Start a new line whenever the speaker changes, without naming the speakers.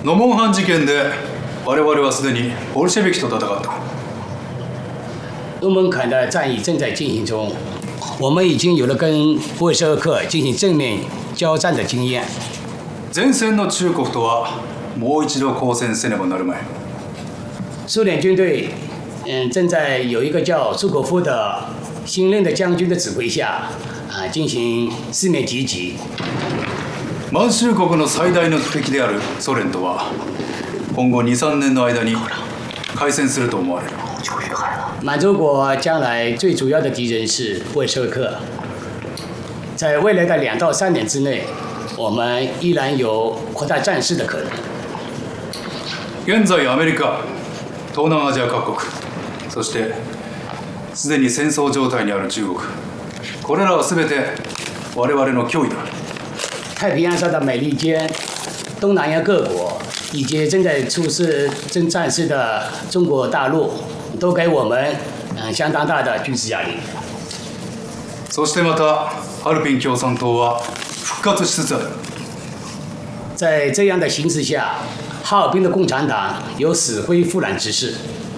ノモンハン事件で我々はすでにボルシェビキと戦った。
诺门坎的战役正在进行中，我们已经有了跟布尔什维克进行正面交战的经验。
前線の中国とはもう一度交戦せねばなるまい。
苏联军队，正在有一个叫朱可夫的新任的将军的指挥下，进行四面击击。
満州国の最大の敵であるソ連とは今後2、3年の間に開戦すると思われる。
满洲国将来最主要的敌人是布尔什维克，在未来的2到3年之内，我们依然有扩大战事的可能。
現在アメリカ、東南アジア各国、そしてすでに戦争状態にある中国、これらは全て我々の脅威だ。
太平洋上的美利坚、东南亚各国以及正在出事正战事的中国大陆，都给我们相当大的军事压力。
そしてまたハルピン共産党は復活しつつある。
在这样的形势下，哈尔滨的共产党有死灰复燃之势。